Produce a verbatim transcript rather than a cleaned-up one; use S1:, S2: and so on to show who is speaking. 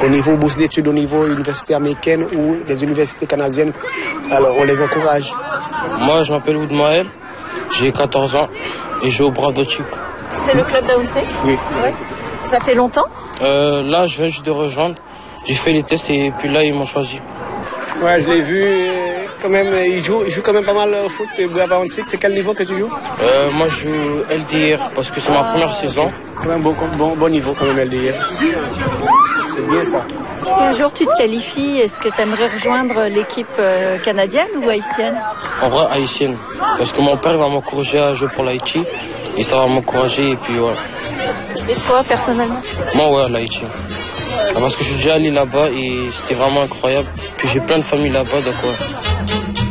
S1: au niveau bourse d'études, au niveau université américaine ou les universités canadiennes. Alors, on les encourage.
S2: Moi, je m'appelle Oudmaël, j'ai quatorze ans et je joue au Brave de Chico.
S3: C'est le club d'Aounse?
S1: Oui.
S3: Ouais. Ça fait longtemps?
S2: euh, Là, je viens juste de rejoindre. J'ai fait les tests et puis là, ils m'ont choisi.
S1: Ouais, je l'ai vu. Quand même, il joue, il joue quand même pas mal au foot. Brave Aounse, c'est quel niveau que tu joues?
S2: euh, Moi, je joue L D R parce que c'est ma première saison.
S1: Quand même bon, bon, bon niveau quand même L D R. C'est bien ça.
S3: Si un jour tu te qualifies, est-ce que tu aimerais rejoindre l'équipe euh, canadienne ou haïtienne? En
S2: vrai, haïtienne. Parce que mon père va m'encourager à jouer pour l'Haïti. Et ça va m'encourager et puis ouais.
S3: Et toi, personnellement?
S2: Moi, ouais, l'Haïti. Parce que je suis déjà allé là-bas et c'était vraiment incroyable. Puis j'ai plein de familles là-bas, donc ouais.